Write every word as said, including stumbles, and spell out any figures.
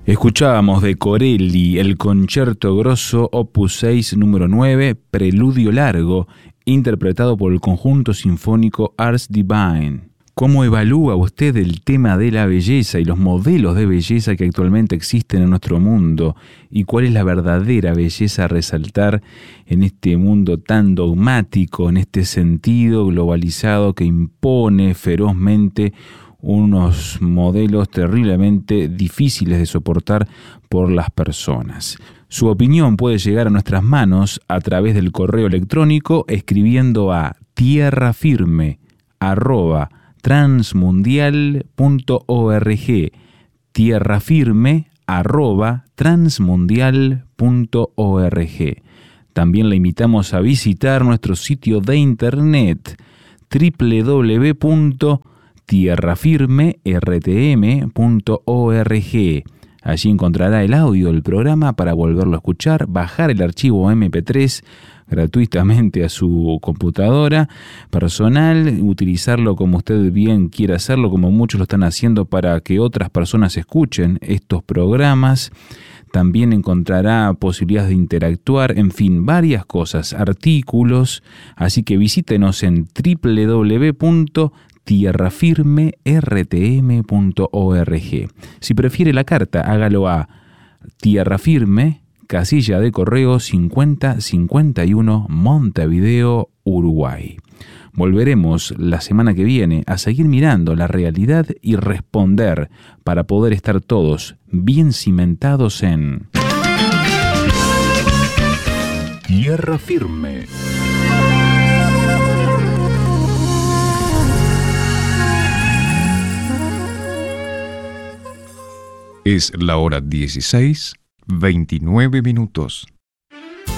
Escuchábamos de Corelli el Concerto Grosso Opus seis número nueve, Preludio Largo, interpretado por el Conjunto Sinfónico Ars Divine. ¿Cómo evalúa usted el tema de la belleza y los modelos de belleza que actualmente existen en nuestro mundo? ¿Y cuál es la verdadera belleza a resaltar en este mundo tan dogmático, en este sentido globalizado que impone ferozmente unos modelos terriblemente difíciles de soportar por las personas? Su opinión puede llegar a nuestras manos a través del correo electrónico escribiendo a tierrafirme arroba transmundial punto org, tierrafirme arroba transmundial punto org. También le invitamos a visitar nuestro sitio de internet doble u doble u doble u punto tierrafirme r t m punto org. Allí encontrará el audio del programa para volverlo a escuchar, bajar el archivo eme pe tres gratuitamente a su computadora personal, utilizarlo como usted bien quiera hacerlo, como muchos lo están haciendo para que otras personas escuchen estos programas. También encontrará posibilidades de interactuar, en fin, varias cosas, artículos. Así que visítenos en doble u doble u doble u punto tierrafirme r t m punto org. Si prefiere la carta, hágalo a Tierrafirme, casilla de correo cincuenta cincuenta y uno, Montevideo, Uruguay. Volveremos la semana que viene a seguir mirando la realidad y responder para poder estar todos bien cimentados en Tierra Firme. Es la hora dieciséis, veintinueve minutos.